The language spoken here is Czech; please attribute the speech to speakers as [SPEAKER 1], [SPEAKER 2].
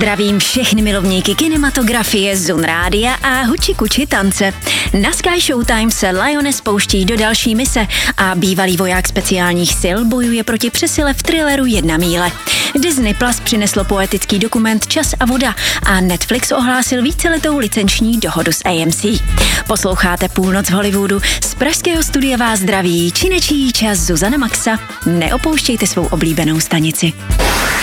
[SPEAKER 1] Zdravím všechny milovníky kinematografie, Zun Rádia a huči kuči tance. Na Sky Showtime se Lioness pouští do další mise a bývalý voják speciálních sil bojuje proti přesile v thrilleru 1 míle. Disney Plus přineslo poetický dokument Čas a voda a Netflix ohlásil víceletou licenční dohodu s AMC. Posloucháte Půlnoc v Hollywoodu, z pražského studia vás zdraví činečí čas Zuzana Maxa. Neopouštějte svou oblíbenou stanici.